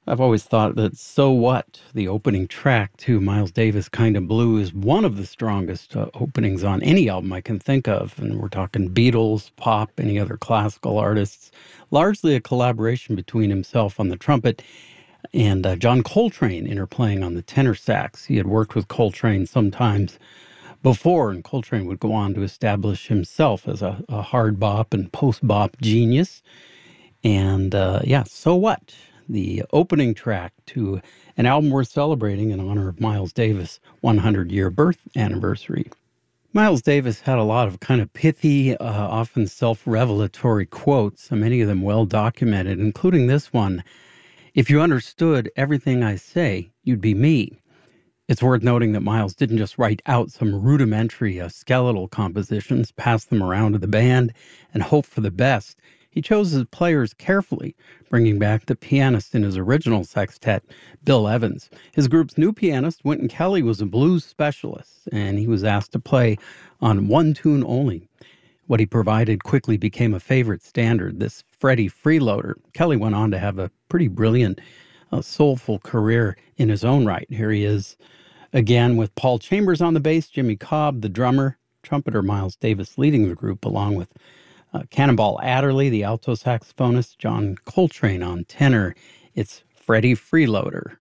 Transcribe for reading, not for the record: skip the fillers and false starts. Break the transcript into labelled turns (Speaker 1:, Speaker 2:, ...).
Speaker 1: I've always thought that So What, the opening track to Miles Davis' Kind of Blue, is one of the strongest openings on any album I can think of. And we're talking Beatles, pop, any other classical artists. Largely a collaboration between himself on the trumpet and John Coltrane interplaying on the tenor sax. He had worked with Coltrane sometimes before, and Coltrane would go on to establish himself as a hard bop and post bop genius. And So What? The opening track to an album worth celebrating in honor of Miles Davis' 100-year birth anniversary. Miles Davis had a lot of kind of pithy, often self-revelatory quotes, many of them well documented, including this one: "If you understood everything I say, you'd be me." It's worth noting that Miles didn't just write out some rudimentary skeletal compositions, pass them around to the band, and hope for the best. He chose his players carefully, bringing back the pianist in his original sextet, Bill Evans. His group's new pianist, Wynton Kelly, was a blues specialist, and he was asked to play on one tune only. What he provided quickly became a favorite standard, this Freddie Freeloader. Kelly went on to have a pretty brilliant, soulful career in his own right. Here he is again with Paul Chambers on the bass, Jimmy Cobb, the drummer, trumpeter Miles Davis leading the group, along with Cannonball Adderley, the alto saxophonist, John Coltrane on tenor. It's Freddie Freeloader.